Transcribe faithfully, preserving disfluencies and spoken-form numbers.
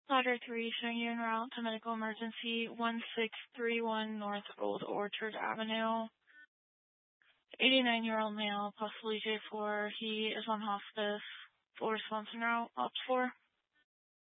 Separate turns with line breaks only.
Ladder three, showing you en route to medical emergency one six three one North Old Orchard Avenue. eighty-nine-year-old male, possibly J four. He is on hospice. Full response en route, opt four.